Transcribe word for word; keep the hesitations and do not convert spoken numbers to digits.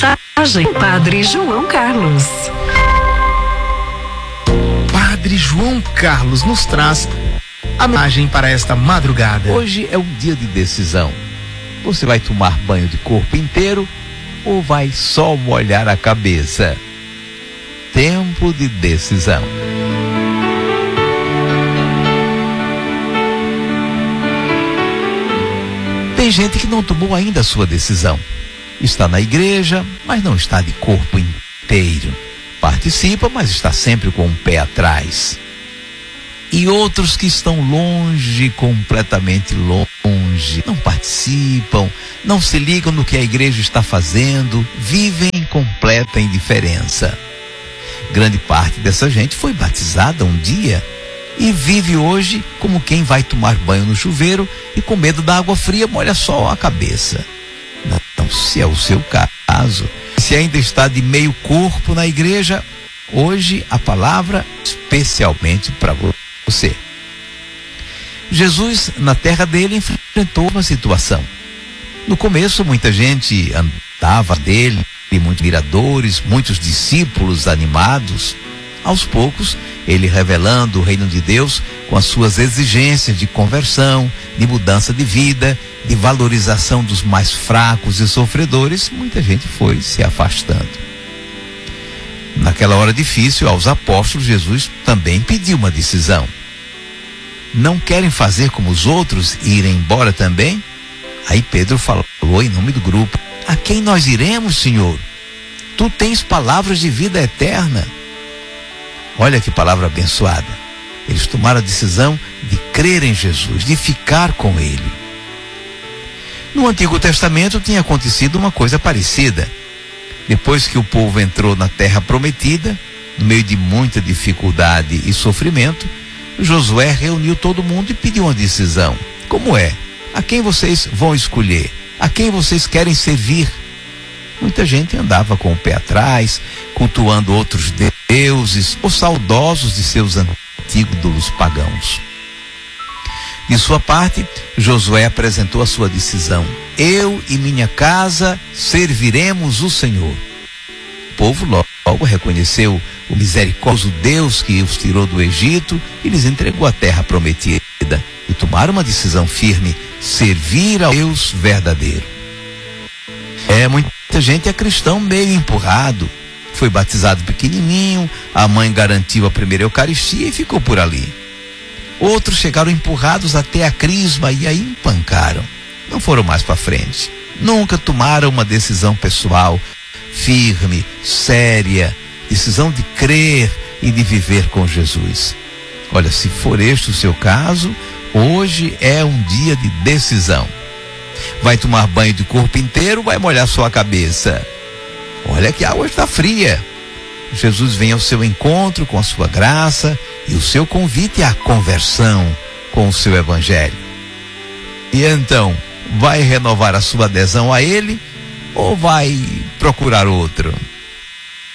Mensagem Padre João Carlos. Padre João Carlos nos traz a mensagem para esta madrugada. Hoje é um dia de decisão. Você vai tomar banho de corpo inteiro ou vai só molhar a cabeça? Tempo de decisão. Tem gente que não tomou ainda a sua decisão. Está na igreja, mas não está de corpo inteiro. Participa, mas está sempre com o pé atrás. E outros que estão longe, completamente longe, não participam, não se ligam no que a igreja está fazendo, vivem em completa indiferença. Grande parte dessa gente foi batizada um dia e vive hoje como quem vai tomar banho no chuveiro e com medo da água fria molha só a cabeça. Não, se é o seu caso, se ainda está de meio corpo na igreja, hoje a palavra especialmente para você. Jesus, na terra dele, enfrentou uma situação. No começo, muita gente andava dele, muitos miradores, muitos discípulos animados. Aos poucos, ele revelando o reino de Deus com as suas exigências de conversão, de mudança de vida, de valorização dos mais fracos e sofredores, muita gente foi se afastando. Naquela hora difícil, aos apóstolos, Jesus também pediu uma decisão. Não querem fazer como os outros e irem embora também? Aí Pedro falou em nome do grupo: a quem nós iremos, Senhor? Tu tens palavras de vida eterna. Olha que palavra abençoada. Eles tomaram a decisão de crer em Jesus, de ficar com ele. No Antigo Testamento tinha acontecido uma coisa parecida. Depois que o povo entrou na terra prometida, no meio de muita dificuldade e sofrimento, Josué reuniu todo mundo e pediu uma decisão. Como é? A quem vocês vão escolher? A quem vocês querem servir? Muita gente andava com o pé atrás, cultuando outros deuses, ou saudosos de seus antigos ídolos pagãos. De sua parte, Josué apresentou a sua decisão: eu e minha casa serviremos o Senhor. O povo logo, logo reconheceu o misericordioso Deus que os tirou do Egito e lhes entregou a terra prometida, e tomaram uma decisão firme: servir ao Deus verdadeiro. É, muita gente é cristão meio empurrado. Foi batizado pequenininho, a mãe garantiu a primeira Eucaristia e ficou por ali. Outros chegaram empurrados até a crisma e aí empancaram. Não foram mais para frente. Nunca tomaram uma decisão pessoal, firme, séria, decisão de crer e de viver com Jesus. Olha, se for este o seu caso, hoje é um dia de decisão. Vai tomar banho de corpo inteiro, vai molhar sua cabeça. Olha que a água está fria. Jesus vem ao seu encontro com a sua graça e o seu convite à conversão com o seu evangelho. E então, vai renovar a sua adesão a ele ou vai procurar outro?